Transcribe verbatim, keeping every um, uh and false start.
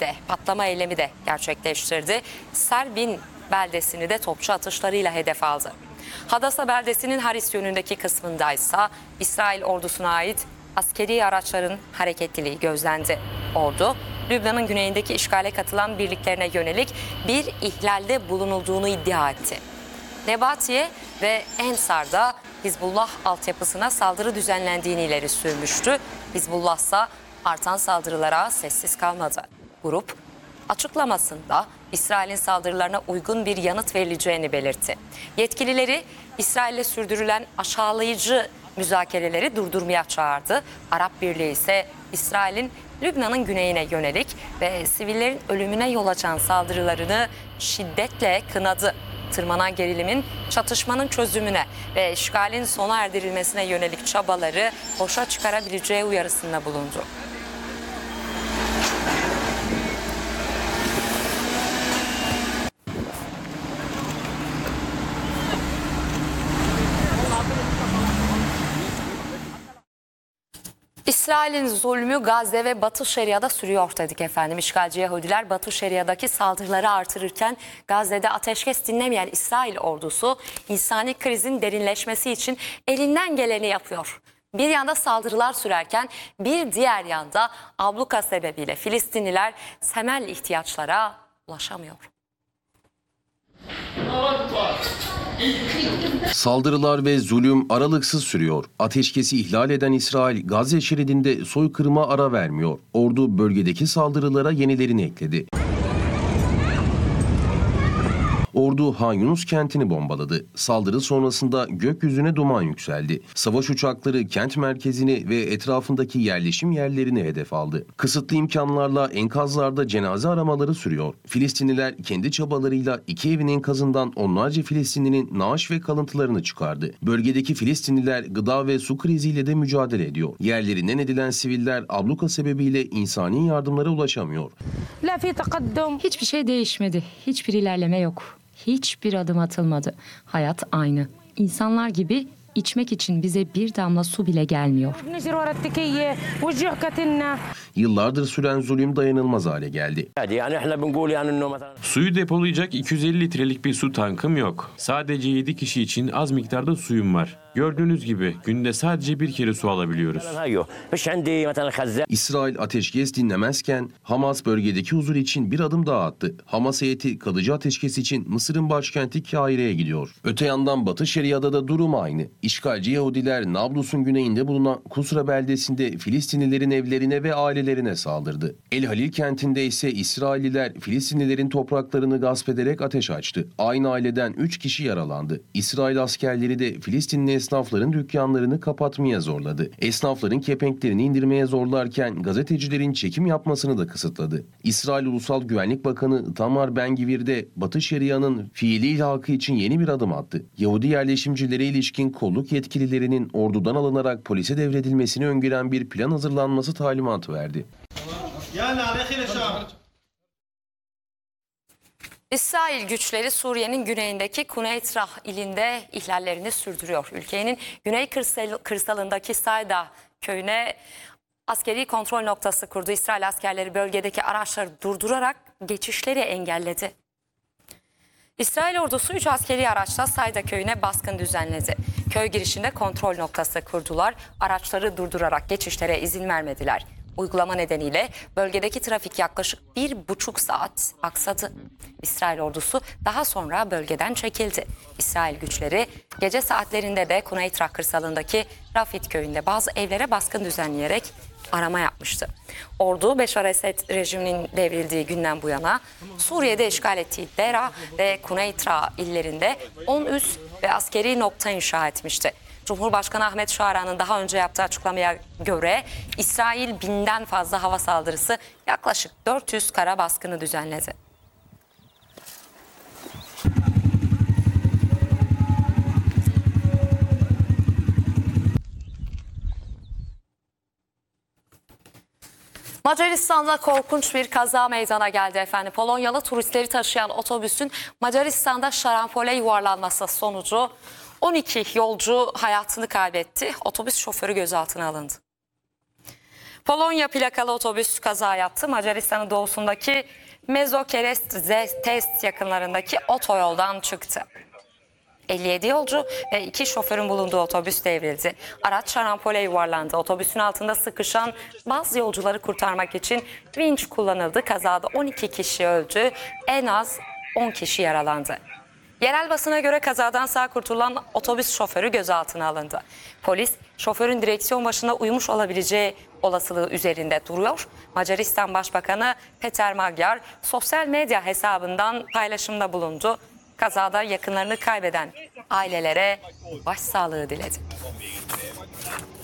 de patlama eylemi de gerçekleştirdi. Serbin beldesini de topçu atışlarıyla hedef aldı. Hadasa beldesinin Haris yönündeki kısmındaysa İsrail ordusuna ait askeri araçların hareketliliği gözlendi. Ordu, Lübnan'ın güneyindeki işgale katılan birliklerine yönelik bir ihlalde bulunulduğunu iddia etti. Nebatiye ve Ensar'da Hizbullah altyapısına saldırı düzenlendiğini ileri sürmüştü. Hizbullah ise artan saldırılara sessiz kalmadı. Grup açıklamasında İsrail'in saldırılarına uygun bir yanıt verileceğini belirtti. Yetkilileri İsrail'le sürdürülen aşağılayıcı müzakereleri durdurmaya çağırdı. Arap Birliği ise İsrail'in Lübnan'ın güneyine yönelik ve sivillerin ölümüne yol açan saldırılarını şiddetle kınadı. Tırmanan gerilimin çatışmanın çözümüne ve işgalin sona erdirilmesine yönelik çabaları boşa çıkarabileceği uyarısında bulundu. İsrail'in zulmü Gazze ve Batı Şeria'da sürüyor dedik efendim. İşgalci Yahudiler Batı Şeria'daki saldırıları artırırken Gazze'de ateşkes dinlemeyen İsrail ordusu insani krizin derinleşmesi için elinden geleni yapıyor. Bir yanda saldırılar sürerken bir diğer yanda abluka sebebiyle Filistinliler temel ihtiyaçlara ulaşamıyor. Saldırılar ve zulüm aralıksız sürüyor. Ateşkesi ihlal eden İsrail, Gazze şeridinde soykırıma ara vermiyor. Ordu bölgedeki saldırılara yenilerini ekledi. Ordu Han Yunus kentini bombaladı. Saldırı sonrasında gökyüzüne duman yükseldi. Savaş uçakları kent merkezini ve etrafındaki yerleşim yerlerini hedef aldı. Kısıtlı imkanlarla enkazlarda cenaze aramaları sürüyor. Filistinliler kendi çabalarıyla iki evin enkazından onlarca Filistinlinin naaş ve kalıntılarını çıkardı. Bölgedeki Filistinliler gıda ve su kriziyle de mücadele ediyor. Yerlerinden edilen siviller abluka sebebiyle insani yardımlara ulaşamıyor. Hiçbir şey değişmedi. Hiçbir ilerleme yok. Hiçbir adım atılmadı. Hayat aynı. İnsanlar gibi içmek için bize bir damla su bile gelmiyor. Yıllardır süren zulüm dayanılmaz hale geldi. Suyu depolayacak iki yüz elli litrelik bir su tankım yok. Sadece yedi kişi için az miktarda suyum var. Gördüğünüz gibi günde sadece bir kere su alabiliyoruz. İsrail ateşkes dinlemezken Hamas bölgedeki huzur için bir adım daha attı. Hamas heyeti kalıcı ateşkes için Mısır'ın başkenti Kahire'ye gidiyor. Öte yandan Batı Şeria'da da durum aynı. İşgalci Yahudiler Nablus'un güneyinde bulunan Kusra beldesinde Filistinlilerin evlerine ve ailelerine saldırdı. El Halil kentinde ise İsrailliler Filistinlilerin topraklarını gasp ederek ateş açtı. Aynı aileden üç kişi yaralandı. İsrail askerleri de Filistinli esnafların dükkanlarını kapatmaya zorladı. Esnafların kepenklerini indirmeye zorlarken gazetecilerin çekim yapmasını da kısıtladı. İsrail Ulusal Güvenlik Bakanı Tamar Ben-Gvir de Batı Şeria'nın fiili ilhakı için yeni bir adım attı. Yahudi yerleşimcilere ilişkin kolluk yetkililerinin ordudan alınarak polise devredilmesini öngören bir plan hazırlanması talimatı verdi. İsrail güçleri Suriye'nin güneyindeki Kuneytrah ilinde ihlallerini sürdürüyor. Ülkenin güney kırsal, kırsalındaki Sayda köyüne askeri kontrol noktası kurdu. İsrail askerleri bölgedeki araçları durdurarak geçişleri engelledi. İsrail ordusu üç askeri araçla Sayda köyüne baskın düzenledi. Köy girişinde kontrol noktası kurdular. Araçları durdurarak geçişlere izin vermediler. Uygulama nedeniyle bölgedeki trafik yaklaşık bir buçuk saat aksadı. İsrail ordusu daha sonra bölgeden çekildi. İsrail güçleri gece saatlerinde de Kuneytrah kırsalındaki Rafit köyünde bazı evlere baskın düzenleyerek arama yapmıştı. Ordu Beşar Esed rejiminin devrildiği günden bu yana Suriye'de işgal ettiği Dera ve Kuneytrah illerinde on üs ve askeri nokta inşa etmişti. Cumhurbaşkanı Ahmet Şaran'ın daha önce yaptığı açıklamaya göre İsrail binden fazla hava saldırısı, yaklaşık dört yüz kara baskını düzenledi. Macaristan'da korkunç bir kaza meydana geldi efendim. Polonyalı turistleri taşıyan otobüsün Macaristan'da şarampole yuvarlanması sonucu on iki yolcu hayatını kaybetti. Otobüs şoförü gözaltına alındı. Polonya plakalı otobüs kaza yaptı. Macaristan'ın doğusundaki Mezokerestez yakınlarındaki otoyoldan çıktı. elli yedi yolcu ve iki şoförün bulunduğu otobüs devrildi. Araç şarampole yuvarlandı. Otobüsün altında sıkışan bazı yolcuları kurtarmak için vinç kullanıldı. Kazada on iki kişi öldü, en az on kişi yaralandı. Yerel basına göre kazadan sağ kurtulan otobüs şoförü gözaltına alındı. Polis, şoförün direksiyon başında uyumuş olabileceği olasılığı üzerinde duruyor. Macaristan Başbakanı Peter Magyar sosyal medya hesabından paylaşımda bulundu. Kazada yakınlarını kaybeden ailelere başsağlığı diledi.